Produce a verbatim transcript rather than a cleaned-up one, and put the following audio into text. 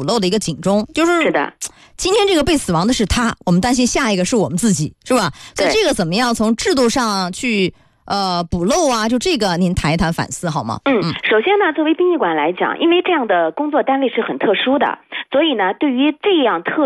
补漏的一个警钟，就是是的， 今天这个被死亡的是他，我们担心下一个是我们自己，是吧？所以这个怎么样从制度上去呃补漏啊？就这个您谈一谈反思好吗？ 嗯，首先呢，作为殡仪馆来讲，因为这样的工作单位是很特殊的，所以呢，对于这样特